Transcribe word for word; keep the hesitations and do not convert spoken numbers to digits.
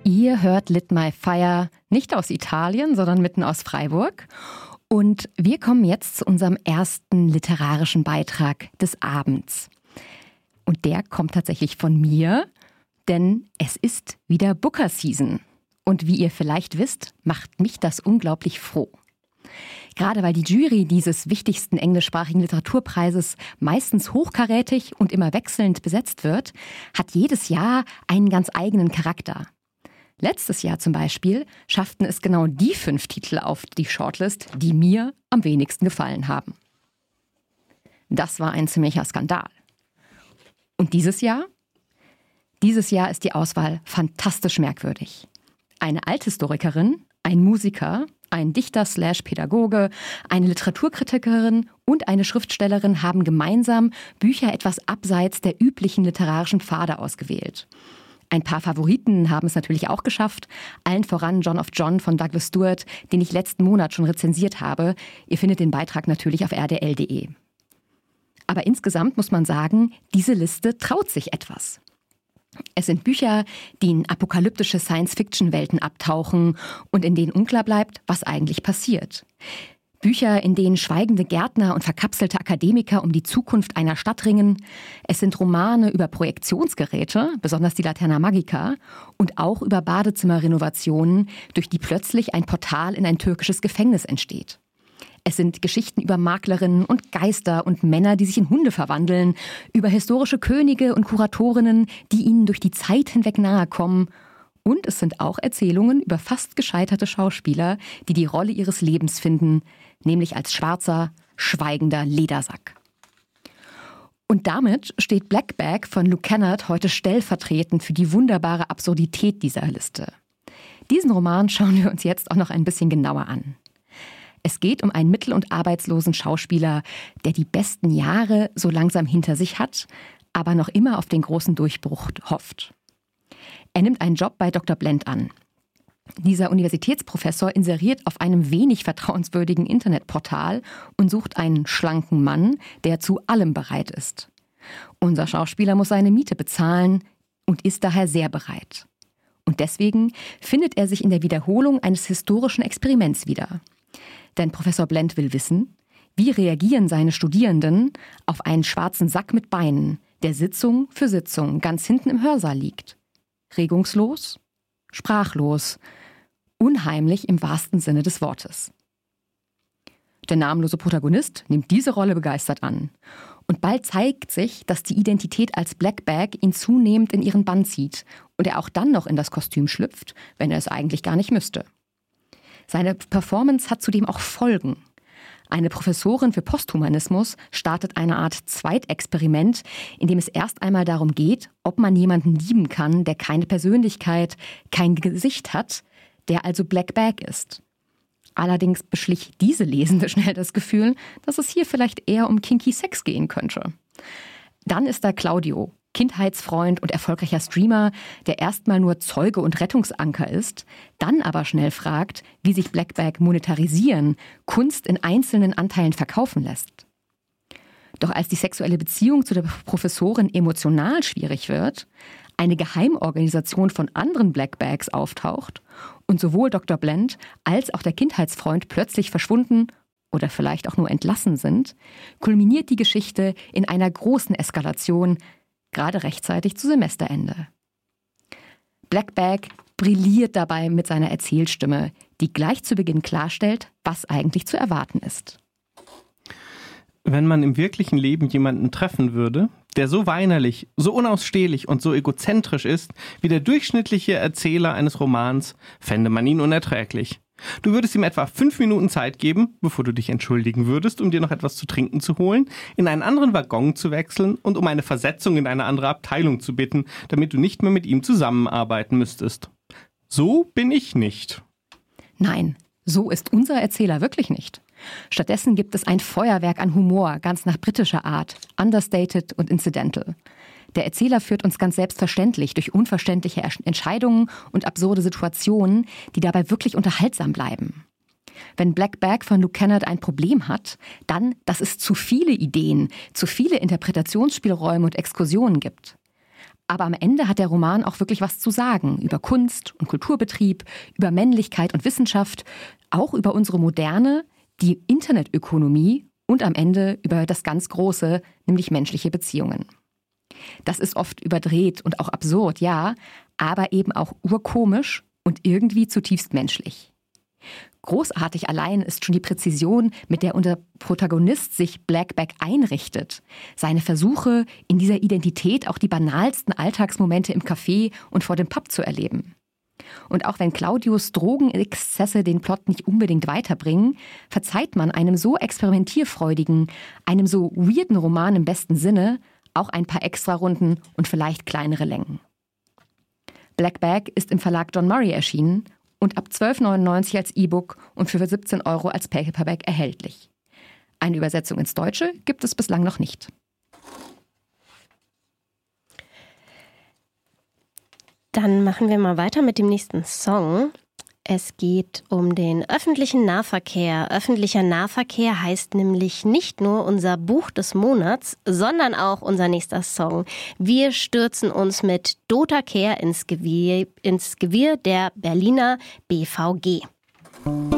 Ihr hört Lit My Fire nicht aus Italien, sondern mitten aus Freiburg. Und wir kommen jetzt zu unserem ersten literarischen Beitrag des Abends. Und der kommt tatsächlich von mir, denn es ist wieder Booker Season. Und wie ihr vielleicht wisst, macht mich das unglaublich froh. Gerade weil die Jury dieses wichtigsten englischsprachigen Literaturpreises meistens hochkarätig und immer wechselnd besetzt wird, hat jedes Jahr einen ganz eigenen Charakter. Letztes Jahr zum Beispiel schafften es genau die fünf Titel auf die Shortlist, die mir am wenigsten gefallen haben. Das war ein ziemlicher Skandal. Und dieses Jahr? Dieses Jahr ist die Auswahl fantastisch merkwürdig. Eine Althistorikerin, ein Musiker, ein Dichter slash Pädagoge, eine Literaturkritikerin und eine Schriftstellerin haben gemeinsam Bücher etwas abseits der üblichen literarischen Pfade ausgewählt. Ein paar Favoriten haben es natürlich auch geschafft, allen voran John of John von Douglas Stewart, den ich letzten Monat schon rezensiert habe. Ihr findet den Beitrag natürlich auf r d l punkt d e. Aber insgesamt muss man sagen, diese Liste traut sich etwas. Es sind Bücher, die in apokalyptische Science-Fiction-Welten abtauchen und in denen unklar bleibt, was eigentlich passiert. Bücher, in denen schweigende Gärtner und verkapselte Akademiker um die Zukunft einer Stadt ringen. Es sind Romane über Projektionsgeräte, besonders die Laterna Magica, und auch über Badezimmerrenovationen, durch die plötzlich ein Portal in ein türkisches Gefängnis entsteht. Es sind Geschichten über Maklerinnen und Geister und Männer, die sich in Hunde verwandeln, über historische Könige und Kuratorinnen, die ihnen durch die Zeit hinweg nahe kommen. Und es sind auch Erzählungen über fast gescheiterte Schauspieler, die die Rolle ihres Lebens finden, nämlich als schwarzer, schweigender Ledersack. Und damit steht Black Bag von Luke Kennard heute stellvertretend für die wunderbare Absurdität dieser Liste. Diesen Roman schauen wir uns jetzt auch noch ein bisschen genauer an. Es geht um einen mittel- und arbeitslosen Schauspieler, der die besten Jahre so langsam hinter sich hat, aber noch immer auf den großen Durchbruch hofft. Er nimmt einen Job bei Doktor Blend an. Dieser Universitätsprofessor inseriert auf einem wenig vertrauenswürdigen Internetportal und sucht einen schlanken Mann, der zu allem bereit ist. Unser Schauspieler muss seine Miete bezahlen und ist daher sehr bereit. Und deswegen findet er sich in der Wiederholung eines historischen Experiments wieder. Denn Professor Blend will wissen, wie reagieren seine Studierenden auf einen schwarzen Sack mit Beinen, der Sitzung für Sitzung ganz hinten im Hörsaal liegt. Regungslos, sprachlos, unheimlich im wahrsten Sinne des Wortes. Der namenlose Protagonist nimmt diese Rolle begeistert an. Und bald zeigt sich, dass die Identität als Black Bag ihn zunehmend in ihren Bann zieht und er auch dann noch in das Kostüm schlüpft, wenn er es eigentlich gar nicht müsste. Seine Performance hat zudem auch Folgen. Eine Professorin für Posthumanismus startet eine Art Zweitexperiment, in dem es erst einmal darum geht, ob man jemanden lieben kann, der keine Persönlichkeit, kein Gesicht hat, der also Black Bag ist. Allerdings beschlich diese Lesende schnell das Gefühl, dass es hier vielleicht eher um kinky Sex gehen könnte. Dann ist da Claudio, Kindheitsfreund und erfolgreicher Streamer, der erstmal nur Zeuge und Rettungsanker ist, dann aber schnell fragt, wie sich Black Bag monetarisieren, Kunst in einzelnen Anteilen verkaufen lässt. Doch als die sexuelle Beziehung zu der Professorin emotional schwierig wird, eine Geheimorganisation von anderen Black Bags auftaucht und sowohl Doktor Blend als auch der Kindheitsfreund plötzlich verschwunden oder vielleicht auch nur entlassen sind, kulminiert die Geschichte in einer großen Eskalation, gerade rechtzeitig zu Semesterende. Black Bag brilliert dabei mit seiner Erzählstimme, die gleich zu Beginn klarstellt, was eigentlich zu erwarten ist. Wenn man im wirklichen Leben jemanden treffen würde, der so weinerlich, so unausstehlich und so egozentrisch ist wie der durchschnittliche Erzähler eines Romans, fände man ihn unerträglich. Du würdest ihm etwa fünf Minuten Zeit geben, bevor du dich entschuldigen würdest, um dir noch etwas zu trinken zu holen, in einen anderen Waggon zu wechseln und um eine Versetzung in eine andere Abteilung zu bitten, damit du nicht mehr mit ihm zusammenarbeiten müsstest. So bin ich nicht. Nein, so ist unser Erzähler wirklich nicht. Stattdessen gibt es ein Feuerwerk an Humor, ganz nach britischer Art, understated und incidental. Der Erzähler führt uns ganz selbstverständlich durch unverständliche Entscheidungen und absurde Situationen, die dabei wirklich unterhaltsam bleiben. Wenn Black Bag von Luke Kennard ein Problem hat, dann, dass es zu viele Ideen, zu viele Interpretationsspielräume und Exkursionen gibt. Aber am Ende hat der Roman auch wirklich was zu sagen über Kunst und Kulturbetrieb, über Männlichkeit und Wissenschaft, auch über unsere Moderne, die Internetökonomie und am Ende über das ganz Große, nämlich menschliche Beziehungen. Das ist oft überdreht und auch absurd, ja, aber eben auch urkomisch und irgendwie zutiefst menschlich. Großartig allein ist schon die Präzision, mit der unser Protagonist sich Blackback einrichtet. Seine Versuche, in dieser Identität auch die banalsten Alltagsmomente im Café und vor dem Pub zu erleben. Und auch wenn Claudius Drogenexzesse den Plot nicht unbedingt weiterbringen, verzeiht man einem so experimentierfreudigen, einem so weirden Roman im besten Sinne auch ein paar Extrarunden und vielleicht kleinere Längen. Blackback ist im Verlag John Murray erschienen und ab zwölf neunundneunzig als E-Book und für siebzehn Euro als Paperback erhältlich. Eine Übersetzung ins Deutsche gibt es bislang noch nicht. Dann machen wir mal weiter mit dem nächsten Song. Es geht um den öffentlichen Nahverkehr. Öffentlicher Nahverkehr heißt nämlich nicht nur unser Buch des Monats, sondern auch unser nächster Song. Wir stürzen uns mit Dota Kehr ins Gewirr, ins Gewirr der Berliner B V G.